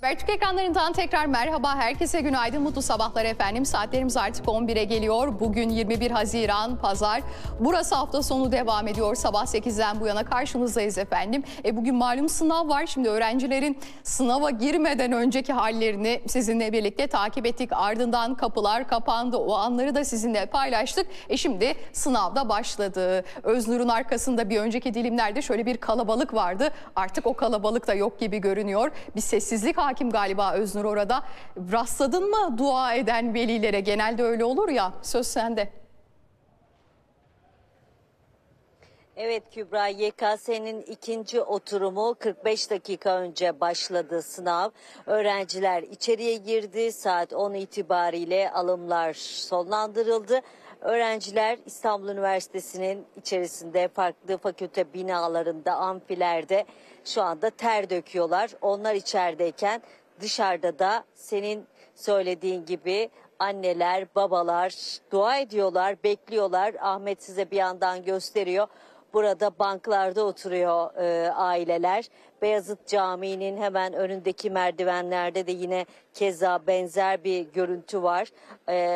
Habertürk ekranlarından tekrar merhaba, herkese günaydın, mutlu sabahlar efendim. Saatlerimiz artık 11'e geliyor. Bugün 21 Haziran Pazar. Burası hafta sonu devam ediyor. Sabah 8'den bu yana karşınızdayız efendim. Bugün malum sınav var. Şimdi öğrencilerin sınava girmeden önceki hallerini sizinle birlikte takip ettik. Ardından kapılar kapandı. O anları da sizinle paylaştık. Şimdi sınav da başladı. Öznur'un arkasında bir önceki dilimlerde şöyle bir kalabalık vardı. Artık o kalabalık da yok gibi görünüyor. Bir sessizlik hakim galiba Öznur orada. Rastladın mı dua eden velilere? Genelde öyle olur ya. Söz sende. Evet Kübra, YKS'nin ikinci oturumu 45 dakika önce başladı sınav. Öğrenciler içeriye girdi. Saat 10 itibariyle alımlar sonlandırıldı. Öğrenciler İstanbul Üniversitesi'nin içerisinde farklı fakülte binalarında, amfilerde şu anda ter döküyorlar. Onlar içerideyken dışarıda da senin söylediğin gibi anneler, babalar dua ediyorlar, bekliyorlar. Ahmet size bir yandan gösteriyor. Burada banklarda oturuyor aileler. Beyazıt Camii'nin hemen önündeki merdivenlerde de yine keza benzer bir görüntü var.